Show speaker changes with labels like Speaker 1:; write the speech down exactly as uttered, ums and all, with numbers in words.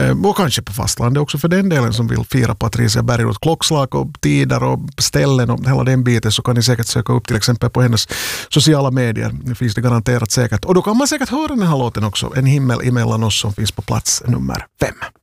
Speaker 1: Och kanske på fastlandet också för den delen som vill fira Patricia Bergroth. Klockslag och tider och ställen och hela den biten, så kan ni säkert söka upp till exempel på hennes sociala medier. Det finns det garanterat säkert. Och då kan man säkert höra den här låten också, En himmel emellan oss, som finns på plats nummer fem.